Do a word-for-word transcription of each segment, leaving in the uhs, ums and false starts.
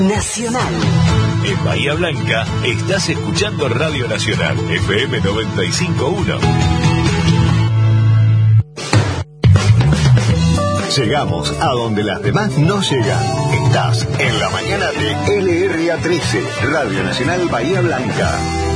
Nacional. En Bahía Blanca estás escuchando Radio Nacional, F M noventa y cinco punto uno. Llegamos a donde las demás no llegan. Estás en la mañana de L R A trece, Radio Nacional Bahía Blanca.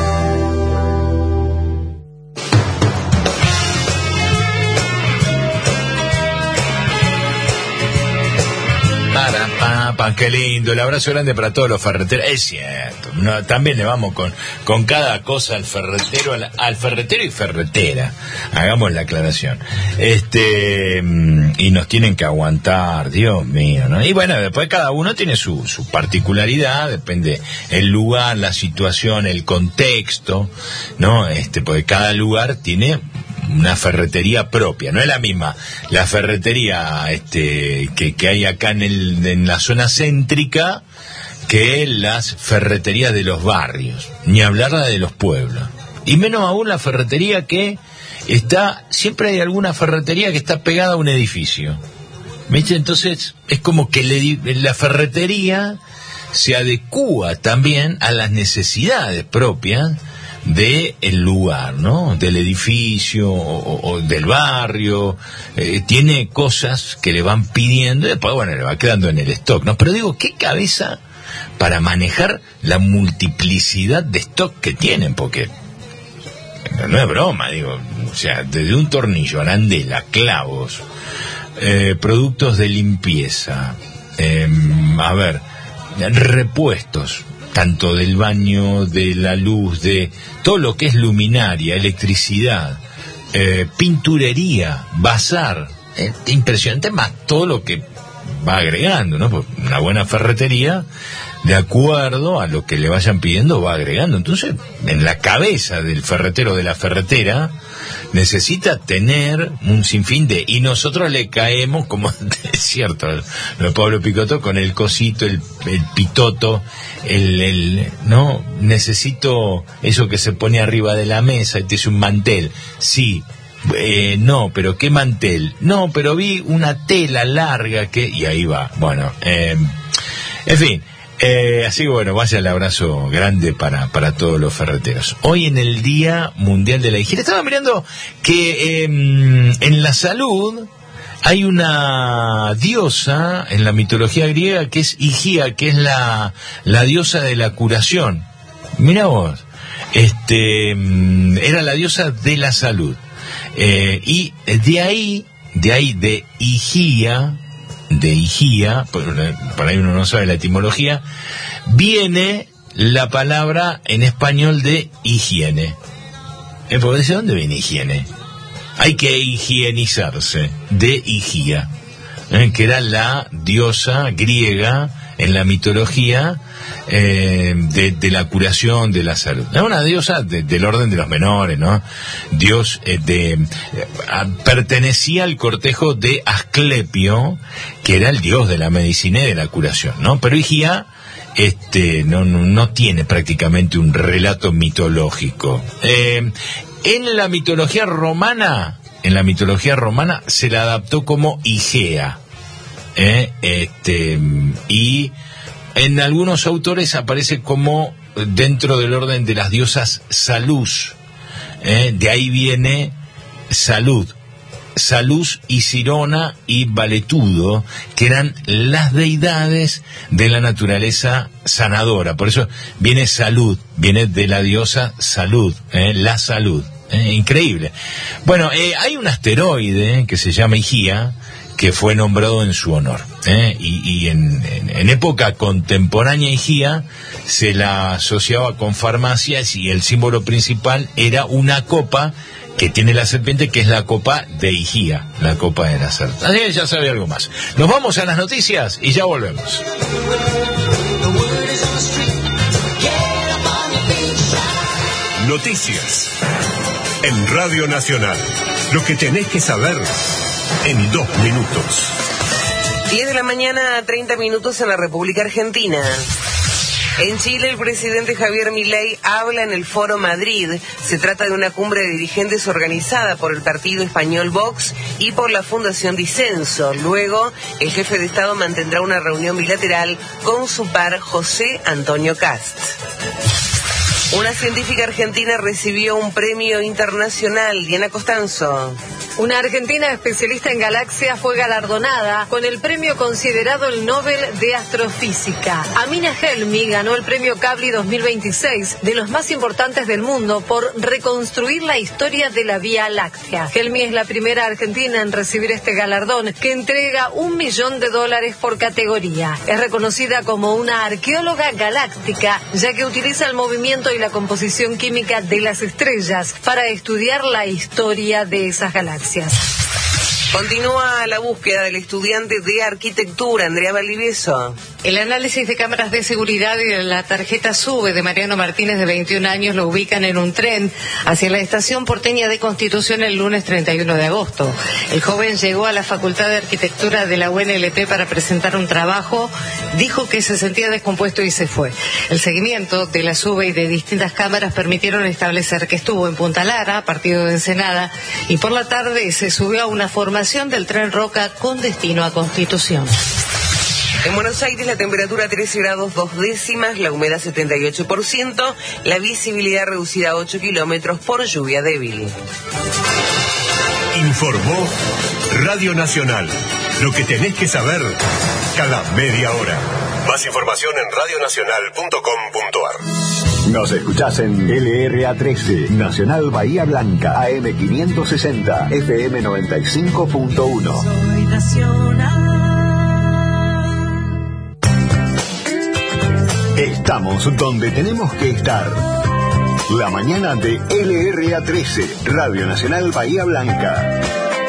Para, pa, pa, qué lindo, el abrazo grande para todos los ferreteros. Es cierto, no, también le vamos con, con cada cosa al ferretero, al, al ferretero y ferretera, hagamos la aclaración. Este, y nos tienen que aguantar, Dios mío, ¿no? Y bueno, después cada uno tiene su, su particularidad, depende el lugar, la situación, el contexto, ¿no? Este, porque cada lugar tiene una ferretería propia, no es la misma la ferretería este que, que hay acá en el en la zona céntrica que las ferreterías de los barrios, ni hablar la de los pueblos, y menos aún la ferretería que está, siempre hay alguna ferretería que está pegada a un edificio, ¿viste? Entonces es como que le, la ferretería se adecúa también a las necesidades propias de el lugar, ¿no? Del edificio o, o del barrio, eh, tiene cosas que le van pidiendo y después, bueno, le va quedando en el stock, ¿no? Pero digo, ¿qué cabeza para manejar la multiplicidad de stock que tienen? Porque no es broma, digo, o sea, desde un tornillo, arandela, clavos, eh, productos de limpieza, eh, a ver, repuestos, tanto del baño, de la luz, de todo lo que es luminaria, electricidad, eh, pinturería, bazar, eh, impresionante, más todo lo que va agregando, ¿no? Pues una buena ferretería, de acuerdo a lo que le vayan pidiendo, va agregando. Entonces, en la cabeza del ferretero, de la ferretera, necesita tener un sinfín de... Y nosotros le caemos, como es cierto, lo de Pablo Picotto, con el cosito, el, el pitoto, el, el... No, necesito eso que se pone arriba de la mesa y te dice un mantel. Sí, eh, no, pero ¿qué mantel? No, pero vi una tela larga que... Y ahí va, bueno, eh, en fin... Eh, así que bueno, vaya el abrazo grande para, para todos los ferreteros. Hoy en el Día Mundial de la Higiene, estaba mirando que eh, en la salud hay una diosa en la mitología griega que es Higía, que es la, la diosa de la curación. Mira vos, este, era la diosa de la salud. Eh, y de ahí, de ahí de Higía, de Higía, por, por ahí uno no sabe la etimología, viene la palabra en español de higiene. ¿Eh? ¿Por ¿De dónde viene higiene? Hay que higienizarse, de Higía, ¿eh? Que era la diosa griega en la mitología eh, de, de la curación, de la salud. Es una diosa de, del orden de los menores, ¿no? Dios eh, de eh, pertenecía al cortejo de Asclepio, que era el dios de la medicina y de la curación, ¿no? Pero Higía este, no, no, no tiene prácticamente un relato mitológico. Eh, en la mitología romana, en la mitología romana se la adaptó como Igea. Eh, este, y en algunos autores aparece como dentro del orden de las diosas Salus, eh, de ahí viene salud, Salus y Sirona y Valetudo, que eran las deidades de la naturaleza sanadora, por eso viene salud, viene de la diosa salud, eh, la salud, eh, increíble. Bueno, eh, hay un asteroide que se llama Higía, que fue nombrado en su honor, ¿eh? y, y en, en, en época contemporánea Higía se la asociaba con farmacias y el símbolo principal era una copa que tiene la serpiente, que es la copa de Higía, la copa de la serpiente. Así que ya sabe algo más. Nos vamos a las noticias y ya volvemos. Noticias en Radio Nacional. Lo que tenés que saber en dos minutos. diez de la mañana, treinta minutos en la República Argentina. En Chile, el presidente Javier Milei habla en el Foro Madrid. Se trata de una cumbre de dirigentes organizada por el partido español Vox y por la Fundación Disenso. Luego, el jefe de Estado mantendrá una reunión bilateral con su par José Antonio Kast. Una científica argentina recibió un premio internacional. Diana Costanzo. Una argentina especialista en galaxias fue galardonada con el premio considerado el Nobel de Astrofísica. Amina Helmi ganó el premio Kavli dos mil veintiséis, de los más importantes del mundo, por reconstruir la historia de la Vía Láctea. Helmi es la primera argentina en recibir este galardón, que entrega un millón de dólares por categoría. Es reconocida como una arqueóloga galáctica, ya que utiliza el movimiento y la composición química de las estrellas para estudiar la historia de esas galaxias. Continúa la búsqueda del estudiante de arquitectura, Andrea Valdivieso. El análisis de cámaras de seguridad y de la tarjeta SUBE de Mariano Martínez, de veintiún años, lo ubican en un tren hacia la estación porteña de Constitución el lunes treinta y uno de agosto. El joven llegó a la Facultad de Arquitectura de la U N L P para presentar un trabajo, dijo que se sentía descompuesto y se fue. El seguimiento de la SUBE y de distintas cámaras permitieron establecer que estuvo en Punta Lara, partido de Ensenada, y por la tarde se subió a una formación del tren Roca con destino a Constitución. En Buenos Aires la temperatura trece grados dos décimas, la humedad setenta y ocho por ciento, la visibilidad reducida a ocho kilómetros por lluvia débil. Informó Radio Nacional. Lo que tenés que saber cada media hora. Más información en radio nacional punto com punto a r. Nos escuchás en L R A trece, Nacional Bahía Blanca, A M quinientos sesenta, F M noventa y cinco punto uno. Soy nacional. Estamos donde tenemos que estar. La mañana de L R A trece, Radio Nacional Bahía Blanca.